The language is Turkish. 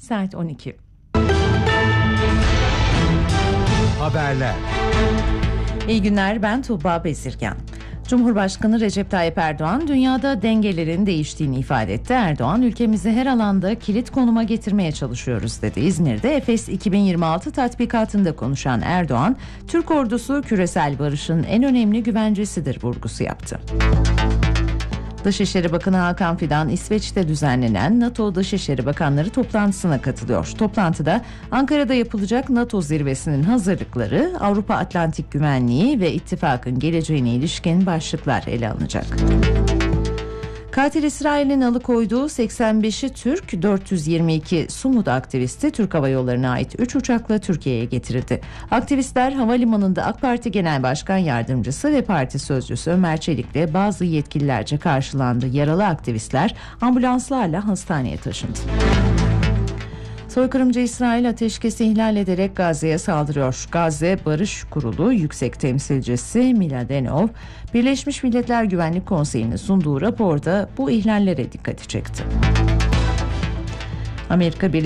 Saat 12. Haberler. İyi günler, ben Tuğba Bezirgan. Cumhurbaşkanı Recep Tayyip Erdoğan dünyada dengelerin değiştiğini ifade etti. Erdoğan, ülkemizi her alanda kilit konuma getirmeye çalışıyoruz dedi. İzmir'de Efes 2026 tatbikatında konuşan Erdoğan, Türk ordusu küresel barışın en önemli güvencesidir vurgusu yaptı. Dışişleri Bakanı Hakan Fidan, İsveç'te düzenlenen NATO Dışişleri Bakanları toplantısına katılıyor. Toplantıda Ankara'da yapılacak NATO zirvesinin hazırlıkları, Avrupa Atlantik Güvenliği ve ittifakın geleceğine ilişkin başlıklar ele alınacak. Katil İsrail'in alıkoyduğu 85'i Türk, 422 Sumud aktivisti Türk Hava Yolları'na ait 3 uçakla Türkiye'ye getirildi. Aktivistler havalimanında AK Parti Genel Başkan Yardımcısı ve parti sözcüsü Ömer Çelik'le bazı yetkililerce karşılandı. Yaralı aktivistler ambulanslarla hastaneye taşındı. Soykırımcı İsrail ateşkesi ihlal ederek Gazze'ye saldırıyor. Gazze Barış Kurulu Yüksek Temsilcisi Miladenov, Birleşmiş Milletler Güvenlik Konseyi'nin sunduğu raporda bu ihlallere dikkati çekti. Amerika